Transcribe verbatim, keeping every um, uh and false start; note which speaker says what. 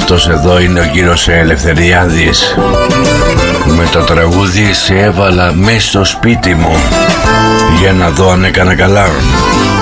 Speaker 1: Αυτός εδώ είναι ο κύριος Ελευθεριάδης με το τραγούδι «Σε έβαλα μέσα στο σπίτι μου» για να δω αν έκανα καλά.